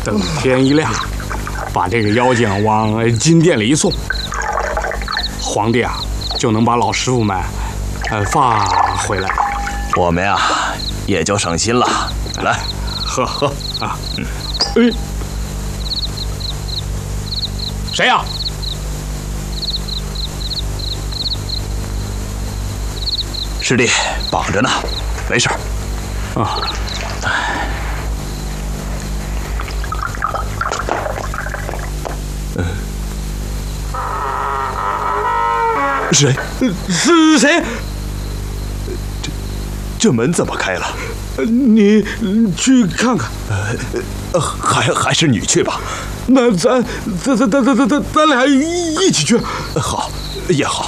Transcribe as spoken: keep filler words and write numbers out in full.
等天一亮，把这个妖精往金殿里一送，皇帝啊就能把老师傅们呃放回来。 我们呀也就省心了。来， 喝喝啊！嗯，哎，谁呀？ 师弟绑着呢，没事。 啊。 嗯。谁？ 是谁？ 这这门怎么开了？ 你去看看。 呃，还还是你去吧。 那咱咱咱咱咱咱咱俩一起去。 好，也好。